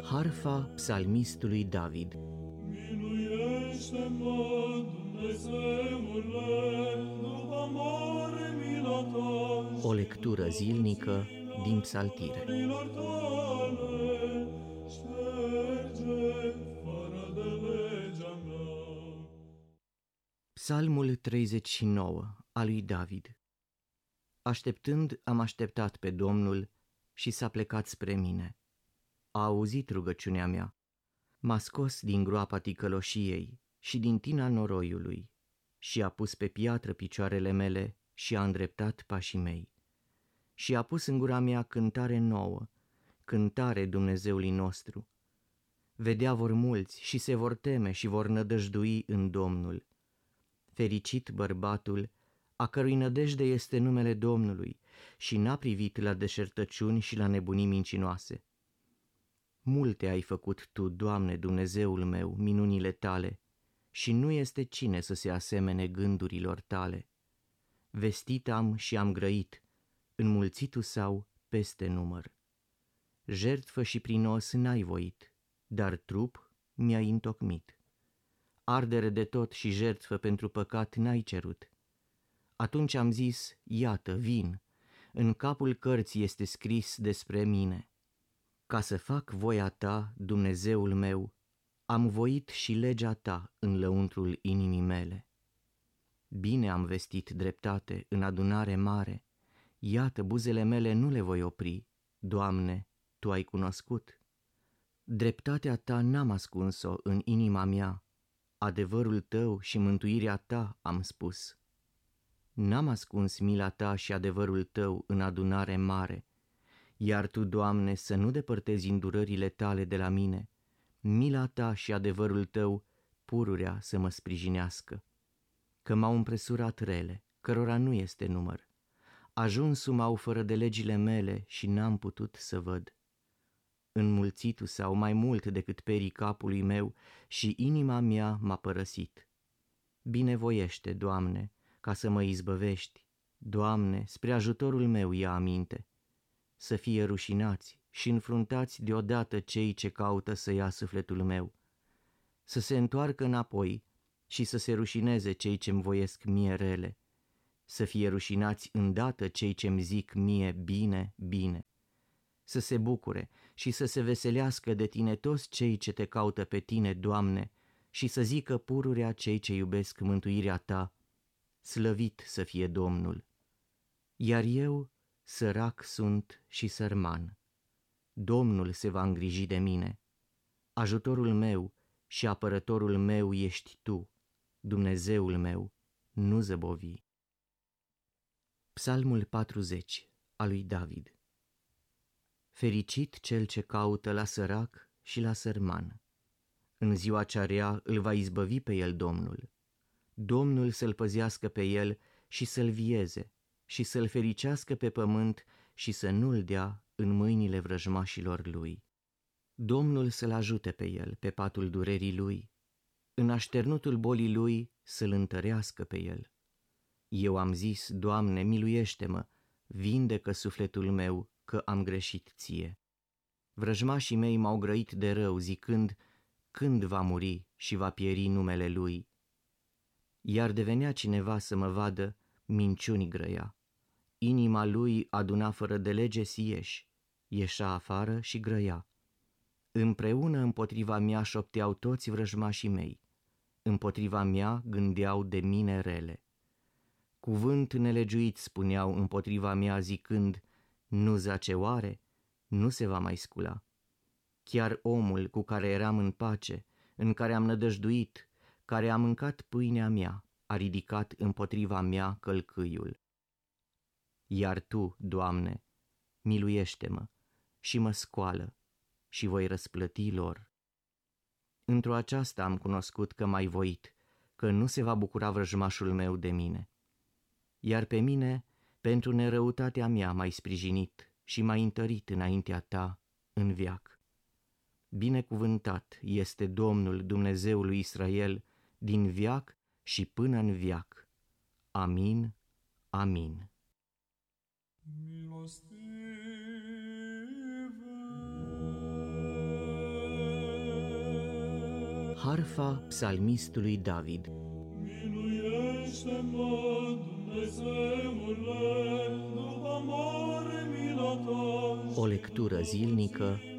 Harfa psalmistului David. Miluiește-mă, Dumnezeule, după mare mila ta. O lectură zilnică din Psaltire. Milor tale, șterge fără de legea mea. Psalmul 39 al lui David. Așteptând, am așteptat pe Domnul și s-a plecat spre mine. A auzit rugăciunea mea, m-a scos din groapa ticăloșiei și din tina noroiului și a pus pe piatră picioarele mele și a îndreptat pașii mei. Și a pus în gura mea cântare nouă, cântare Dumnezeului nostru. Vedea vor mulți și se vor teme și vor nădăjdui în Domnul. Fericit bărbatul, a cărui nădejde este numele Domnului și n-a privit la deșertăciuni și la nebunii mincinoase. Multe ai făcut Tu, Doamne, Dumnezeul meu, minunile Tale, și nu este cine să se asemene gândurilor Tale. Vestit am și am grăit, înmulțitu sau peste număr. Jertfă și prinos n-ai voit, dar trup mi-ai întocmit. Ardere de tot și jertfă pentru păcat n-ai cerut. Atunci am zis, iată, vin, în capul cărții este scris despre mine. Ca să fac voia Ta, Dumnezeul meu, am voit și legea Ta în lăuntrul inimii mele. Bine am vestit dreptate în adunare mare, iată, buzele mele nu le voi opri, Doamne, Tu ai cunoscut. Dreptatea Ta n-am ascuns-o în inima mea, adevărul Tău și mântuirea Ta am spus. N-am ascuns mila Ta și adevărul Tău în adunare mare, iar Tu, Doamne, să nu depărtezi îndurările Tale de la mine, mila Ta și adevărul Tău pururea să mă sprijinească. Că m-au împresurat rele, cărora nu este număr, ajunsul m-au fără de legile mele și n-am putut să văd. Înmulțitu sau mai mult decât perii capului meu și inima mea m-a părăsit. Binevoiește, Doamne, ca să mă izbăvești, Doamne, spre ajutorul meu ia aminte. Să fie rușinați și înfruntați deodată cei ce caută să ia sufletul meu. Să se întoarcă înapoi și să se rușineze cei ce-mi voiesc mie rele. Să fie rușinați îndată cei ce-mi zic mie bine, bine. Să se bucure și să se veselească de Tine toți cei ce Te caută pe Tine, Doamne, și să zică pururea cei ce iubesc mântuirea Ta. Slăvit să fie Domnul. Iar eu sărac sunt și sărman. Domnul se va îngriji de mine. Ajutorul meu și apărătorul meu ești Tu, Dumnezeul meu, nu zăbovi. Psalmul 40 al lui David. Fericit cel ce caută la sărac și la sărman. În ziua cea rea îl va izbăvi pe el Domnul. Domnul să-l păzească pe el și să-l vieze și să-l fericească pe pământ și să nu-l dea în mâinile vrăjmașilor lui. Domnul să-l ajute pe el pe patul durerii lui, în așternutul bolii lui să-l întărească pe el. Eu am zis, Doamne, miluiește-mă, vindecă sufletul meu, că am greșit Ție. Vrăjmașii mei m-au grăit de rău, zicând, când va muri și va pieri numele lui? Iar devenea cineva să mă vadă, minciuni grăia. Inima lui aduna fără de lege sieși, ieșea afară și grăia. Împreună împotriva mea șopteau toți vrăjmașii mei, împotriva mea gândeau de mine rele. Cuvânt nelegiuit spuneau împotriva mea zicând, nu zace oare? Nu se va mai scula. Chiar omul cu care eram în pace, în care am nădăjduit, care a mâncat pâinea mea, a ridicat împotriva mea călcâiul. Iar Tu, Doamne, miluiește-mă și mă scoală și voi răsplăti lor. Într-o aceasta am cunoscut că m-ai voit, că nu se va bucura vrăjmașul meu de mine. Iar pe mine, pentru nerăutatea mea m-ai sprijinit și m-ai întărit înaintea Ta în veac. Binecuvântat este Domnul Dumnezeul lui Israel din veac și până în veac. Amin, amin. Milostive Harfa psalmistului David. Miluiește-mă, Dumnezeule, după mare mila ta. O lectură zilnică